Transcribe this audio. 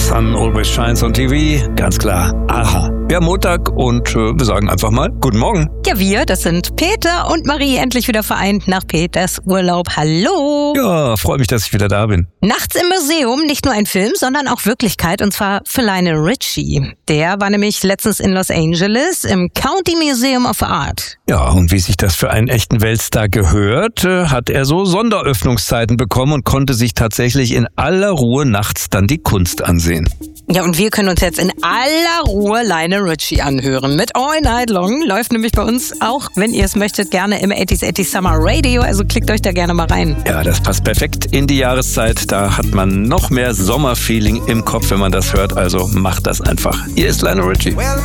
Sun Always Shines on TV, ganz klar, aha. Wir haben Montag und wir sagen einfach mal guten Morgen. Ja, wir, das sind Peter und Marie, endlich wieder vereint nach Peters Urlaub. Hallo! Ja, freue mich, dass ich wieder da bin. Nachts im Museum, nicht nur ein Film, sondern auch Wirklichkeit, und zwar für Lionel Richie. Der war nämlich letztens in Los Angeles im County Museum of Art. Ja, und wie sich das für einen echten Weltstar gehört, hat er so Sonderöffnungszeiten bekommen und konnte sich tatsächlich in aller Ruhe nachts dann die Kunst ansehen. Ja, und wir können uns jetzt in aller Ruhe Lionel Richie anhören. Mit All Night Long läuft nämlich bei uns auch, wenn ihr es möchtet, gerne im 80s Summer Radio. Also klickt euch da gerne mal rein. Ja, das passt perfekt in die Jahreszeit. Da hat man noch mehr Sommerfeeling im Kopf, wenn man das hört. Also macht das einfach. Hier ist Lionel Richie. Well,